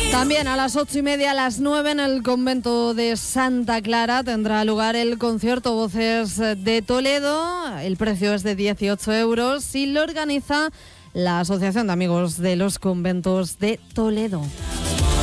También a las 8:30, a las 9 en el convento de Santa Clara tendrá lugar el concierto Voces de Toledo. El precio es de 18 euros y lo organiza la Asociación de Amigos de los Conventos de Toledo.